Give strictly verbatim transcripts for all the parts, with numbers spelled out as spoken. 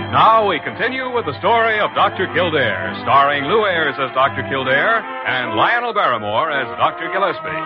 Now we continue with the story of Doctor Kildare, starring Lou Ayres as Doctor Kildare and Lionel Barrymore as Doctor Gillespie.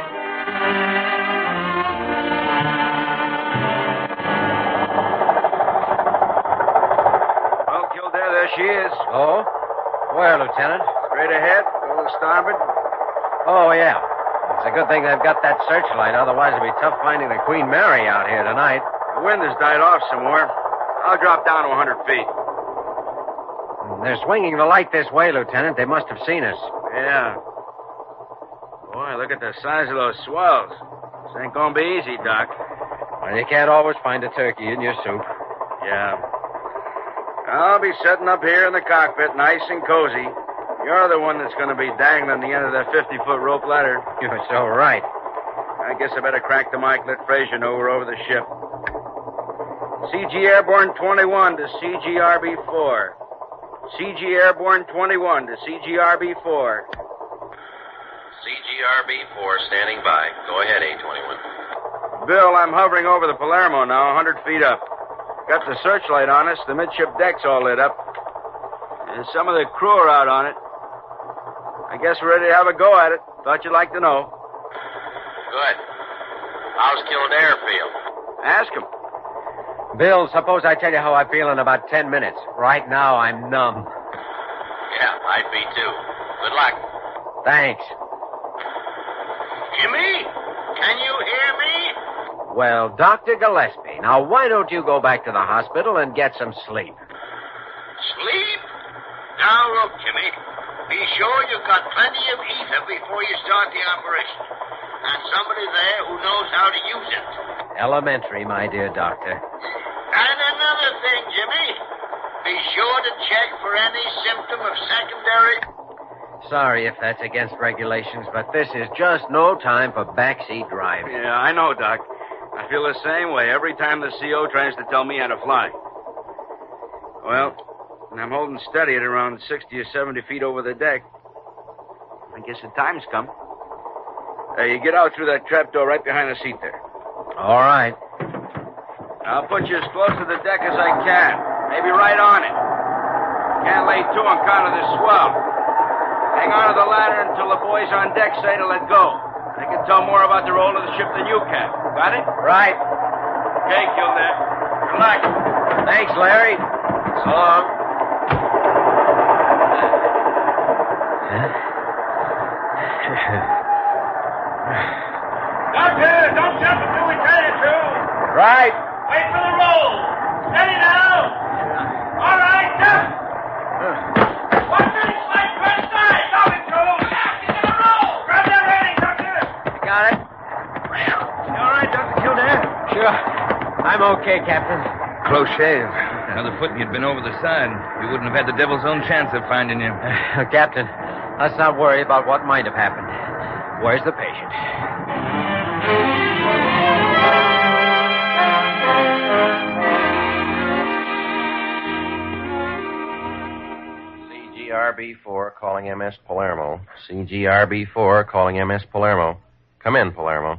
Well, Kildare, there she is. Oh? Where, Lieutenant? Straight ahead, go to starboard. Oh, yeah. It's a good thing they've got that searchlight. Otherwise, it'd be tough finding the Queen Mary out here tonight. The wind has died off some more. I'll drop down to one hundred feet. They're swinging the light this way, Lieutenant. They must have seen us. Yeah. Boy, look at the size of those swells. This ain't gonna be easy, Doc. Well, you can't always find a turkey in your soup. Yeah. I'll be sitting up here in the cockpit, nice and cozy. You're the one that's gonna be dangling the end of that fifty-foot rope ladder. You're so right. I guess I better crack the mic, let Frazier know we're over the ship. C G Airborne twenty-one to C G R B four. C G Airborne twenty-one to C G R B four. C G R B four standing by. Go ahead, A twenty-one. Bill, I'm hovering over the Palermo now, one hundred feet up. Got the searchlight on us. The midship deck's all lit up. And some of the crew are out on it. I guess we're ready to have a go at it. Thought you'd like to know. Good. How's Kildare feel? Ask him. Bill, suppose I tell you how I feel in about ten minutes. Right now, I'm numb. Yeah, I'd be too. Good luck. Thanks. Jimmy, can you hear me? Well, Doctor Gillespie, now why don't you go back to the hospital and get some sleep? Sleep? Now, look, Jimmy. Be sure you've got plenty of ether before you start the operation. And somebody there who knows how to use it. Elementary, my dear doctor. And another thing, Jimmy. Be sure to check for any symptom of secondary... Sorry if that's against regulations, but this is just no time for backseat driving. Yeah, I know, Doc. I feel the same way every time the C O tries to tell me how to fly. Well, I'm holding steady at around sixty or seventy feet over the deck. I guess the time's come. Uh, you get out through that trapdoor right behind the seat there. All right. I'll put you as close to the deck as I can. Maybe right on it. Can't lay to on account of the swell. Hang on to the ladder until the boys on deck say to let go. They can tell more about the roll of the ship than you can. Got it? Right. Okay, Kildare. Good luck. Thanks, Larry. So long. Doctor, don't jump until we tell you to. Right. Wait for the roll. Steady now. All right, jump. One minute, slide first side. Stop it, Joe. Yeah, he's gonna roll. Grab that railing, Doctor. Got it. You all right, Doctor Kildare? Sure. I'm okay, Captain. Close shave. Another foot and you'd been over the side. You wouldn't have had the devil's own chance of finding you. Uh, Captain, let's not worry about what might have happened. Where's the patient? C G R B four calling M S Palermo. C G R B four calling M S Palermo. Come in, Palermo.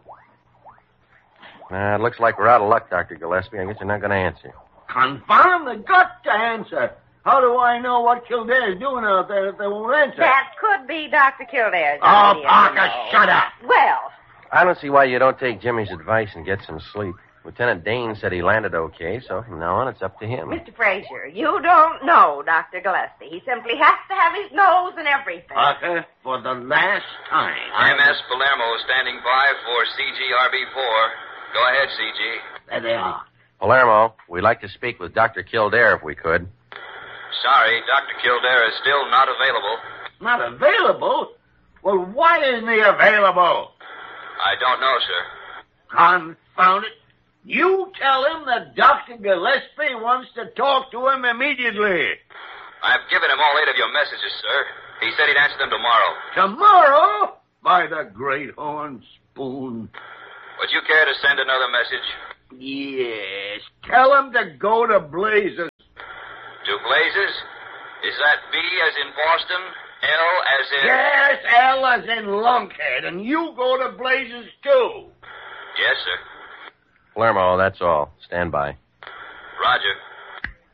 Uh, it looks like we're out of luck, Doctor Gillespie. I guess you're not going to answer. Confound the got to answer. How do I know what Kildare's doing out there if they won't answer? That could be Doctor Kildare's Oh, idea, Parker, you know. shut up. Well, I don't see why you don't take Jimmy's advice and get some sleep. Lieutenant Dane said he landed okay, so from now on it's up to him. Mister Frazier, you don't know Doctor Gillespie. He simply has to have his nose and everything. Parker, for the last time. M S Palermo standing by for C G R B four. Go ahead, C G. There they are. Palermo, we'd like to speak with Doctor Kildare if we could. Sorry, Doctor Kildare is still not available. Not available? Well, why isn't he available? I don't know, sir. Confound it. You tell him that Doctor Gillespie wants to talk to him immediately. I've given him all eight of your messages, sir. He said he'd answer them tomorrow. Tomorrow? By the great horn spoon. Would you care to send another message? Yes. Tell him to go to blazes. To Blazes? Is that B as in Boston? L as in... Yes, L as in lunkhead. And you go to blazes, too. Yes, sir. Palermo, that's all. Stand by. Roger.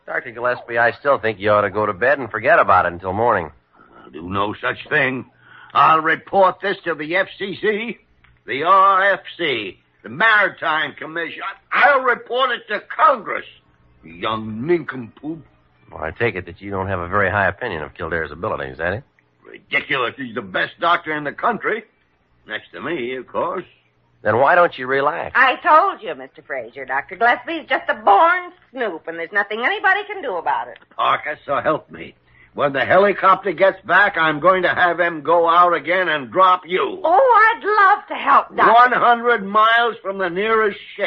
Doctor Gillespie, I still think you ought to go to bed and forget about it until morning. I'll do no such thing. I'll report this to the F C C, the R F C, the Maritime Commission. I'll report it to Congress. Young nincompoop. Well, I take it that you don't have a very high opinion of Kildare's ability, is that it? Ridiculous. He's the best doctor in the country. Next to me, of course. Then why don't you relax? I told you, Mister Fraser, Doctor Gillespie's just a born snoop, and there's nothing anybody can do about it. Parker, so help me. When the helicopter gets back, I'm going to have him go out again and drop you. Oh, I'd love to help, Doctor. One hundred miles from the nearest ship.